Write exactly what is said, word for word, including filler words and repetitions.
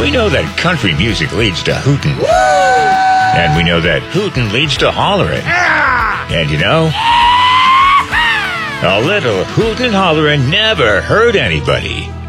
We know that country music leads to hootin'. And we know that hootin' leads to hollering. And you know, a little hootin' hollerin' never hurt anybody.